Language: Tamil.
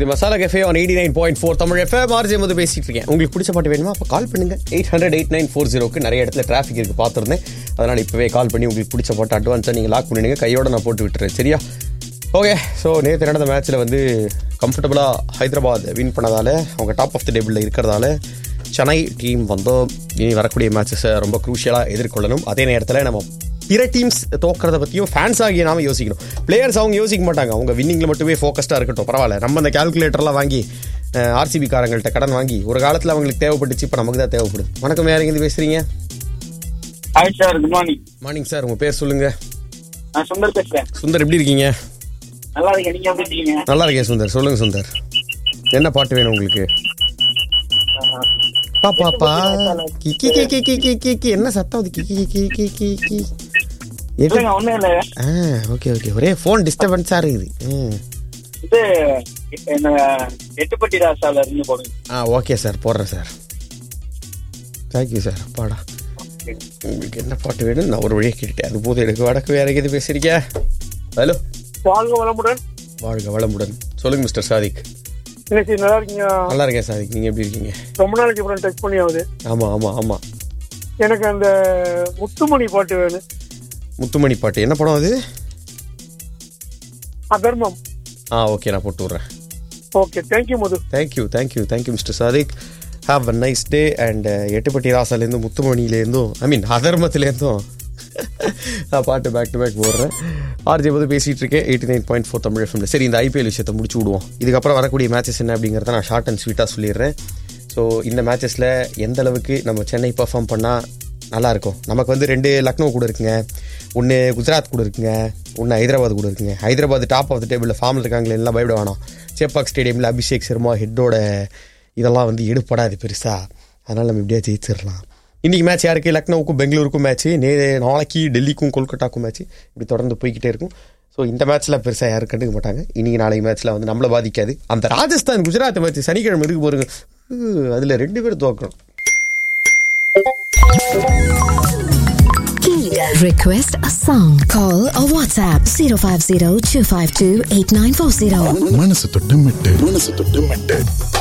இது masala cafe on 89.4 Tamil FM. RJ வந்து பேசிட்டு இருக்கேன். உங்களுக்கு பிடிச்ச பாட்டு வேணுமா? அப்போ கால் பண்ணுங்க 800-8940. நிறைய இடத்துல டிராஃபிக் இருக்கு பார்த்துருந்தேன். அதனால இப்பவே கால் பண்ணி உங்களுக்கு பிடிச்ச பாட்டு அட்வான்ஸாக நீங்கள் லாக் பண்ணிடுங்க. கையோட நான் போட்டு விட்டுறேன், சரியா? ஓகே. ஸோ நேற்று நடந்த மேட்ச்சில் வந்து கம்ஃபர்டபுளாக ஹைதராபாத் வின் பண்ணதால் அவங்க டாப் ஆஃப் த டேபிளில் இருக்கிறதால சென்னை டீம் வந்து இனி வரக்கூடிய மேட்சஸை ரொம்ப க்ரூஷியலாக எதிர்கொள்ளணும். அதே நேரத்தில் நம்ம பிற டீம்ஸ் தோக்கிறத பற்றியும் ஃபேன்ஸ் ஆகிய நாம யோசிக்கணும். பிளேயர்ஸ் அவங்க யோசிக்க மாட்டாங்க, அவங்க வின்னிங்கில் மட்டுமே ஃபோக்கஸ்டாக இருக்கட்டும், பரவாயில்ல. நம்ம அந்த கால்குலேட்டர்லாம் வாங்கி ஆர்சிபி காரங்கள்ட்ட கடன் வாங்கி ஒரு காலத்தில் அவங்களுக்கு தேவைப்பட்டுச்சு, இப்போ நமக்கு தான் தேவைப்படுது. வணக்கம், யார் இருந்து பேசுறீங்க? Hi sir, good morning. Morning sir, உங்கள் பேர் சொல்லுங்க. நான் சுந்தர் பேசுறேன். சுந்தர், எப்படி இருக்கீங்க? நல்லா இருக்கேன், நீங்க எப்படி இருக்கீங்க? நல்லா இருக்கேன் சுந்தர். சொல்லுங்க சுந்தர், என்ன பாட்டு வேணும் உங்களுக்கு? பாப்பா கிக்கி கிக்கி கிக்கி கிக்கி என்ன சத்தம்? கிக்கி கிக்கி கிக்கி கிக்கி. ஒண்ணும் இல்ல. ஓகே ஓகே, ஒரே ஃபோன் டிஸ்டர்பன்ஸா இருக்குது. இது என்ன எட்டுப்பட்டி ராசால இருந்து போடுங்க. ஓகே சார், போடுறேன் சார். Thank you sir. பாடா, உங்களுக்கு என்ன பாட்டு வேணும்? நான் ஒரு வழியை கேட்டுட்டேன், அது போதும் எனக்கு. வடக்கு வேற எது பேசுறீங்க? ஹலோ, வாழ்க வளமுடன். வாழ்க வளமுடன். சொல்லுங்க மிஸ்டர் சாதிக். நல்லா இருக்கீங்க? நல்லா இருக்கேன் சாதிக், நீங்க எப்படி இருக்கீங்க? ரொம்ப நாளைக்கு அப்புறம் டச் பண்ணி ஆகுது. ஆமா ஆமா ஆமா. எனக்கு அந்த முத்துமணி பாட்டு வேணும். முத்துமணி பாட்டு என்ன படம் அது? அதர்மம். ஓகே, நான் போட்டு விட்றேன். Okay, thank you Madhu. Thank you mister Sadiq. Have a nice day. And Ettupatti ராசாலேருந்தும் முத்துமணிலேருந்தும் அதர்மத்திலேருந்தும் நான் பாட்டு பேக் டு பேக் போடுறேன். ஆர்ஜே வந்து பேசிகிட்டு இருக்கேன் 89.4 தமிழ் எஃப்எம்ல. சரி, இந்த ஐபிஎல் விஷயத்தை முடிச்சு விடுவோம். இதுக்கப்புறம் வரக்கூடிய மேட்சஸ் என்ன அப்படிங்கிறத நான் ஷார்ட் அண்ட் ஸ்வீட்டாக சொல்லிடுறேன். ஸோ இந்த மேட்சஸில் எந்த அளவுக்கு நம்ம சென்னை பர்ஃபார்ம் பண்ணால் நல்லாயிருக்கும். நமக்கு வந்து 2 லக்னோ கூட இருக்குங்க, 1 குஜராத் கூட இருக்குங்க, 1 ஹைதராபாத் கூட இருக்குங்க. ஹைதராபாத் டாப் ஆஃப் த டேபிளில் ஃபார்மில் இருக்காங்களே, எல்லாம் பயப்பட வேணாம். சேப்பாக் ஸ்டேடியமில் அபிஷேக் சர்மா ஹெட்டோட இதெல்லாம் வந்து எடுப்படாது பெருசாக, அதனால் நம்ம இப்படியே ஜெயிச்சிடலாம். இன்றைக்கி மேட்ச் யாருக்கு? லக்னோவுக்கும் பெங்களூருக்கும் மேட்ச்சு, நாளைக்கு டெல்லிக்கும் கொல்கட்டாக்கும் மேட்ச்சு, இப்படி தொடர்ந்து போய்கிட்டே இருக்கும். ஸோ இந்த மேட்ச்சில் பெருசாக யாரும் கண்டுக்க மாட்டாங்க. இன்றைக்கி நாளைக்கு மேட்ச்சில் வந்து நம்மளை பாதிக்காது. அந்த ராஜஸ்தான் குஜராத் மேட்ச் சனிக்கிழமை இருக்கு பாருங்க, அதில் 2 பேர் தோக்கணும். Request a song. Call or WhatsApp 050-252-8940. மனசு தொட்டு மெட்டு